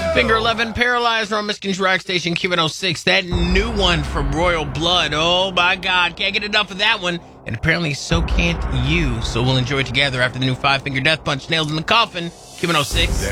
Finger 11, Paralyzed on Michigan's Rock Station, Q106. That new one from Royal Blood. Oh, my God. Can't get enough of that one. And apparently so can't you. So we'll enjoy it together after the new 5-Finger Death Punch nailed in the coffin. Q106.